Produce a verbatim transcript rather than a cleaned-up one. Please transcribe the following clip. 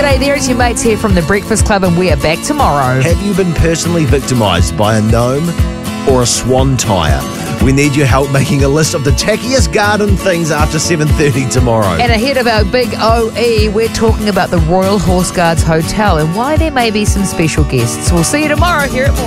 G'day there, it's your mates here from the Breakfast Club, and we are back tomorrow. Have you been personally victimised by a gnome or a swan tyre? We need your help making a list of the tackiest garden things after seven thirty tomorrow. And ahead of our big O E, we're talking about the Royal Horse Guards Hotel and why there may be some special guests. We'll see you tomorrow here at